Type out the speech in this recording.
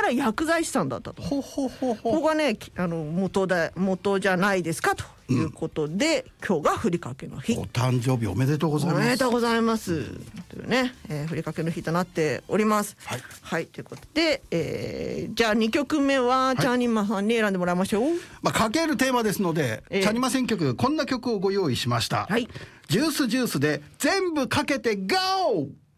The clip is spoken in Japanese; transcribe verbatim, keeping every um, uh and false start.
は薬剤師さんだったと。 ほほほほ。 ここがねあの元だ元じゃないですかということで、うん、今日がふりかけの日。 お誕生日おめでとうございます。 おめでとうございますというね、えー、ふりかけの日となっております。 はい、 はい、ということで、えー、じゃあにきょくめは、はい、チャーニンマさんに選んでもらいましょう。 まあかけるテーマですので、えー、チャーニンマ選曲こんな曲をご用意しました。 はい、 ジュースジュースで全部かけてゴー。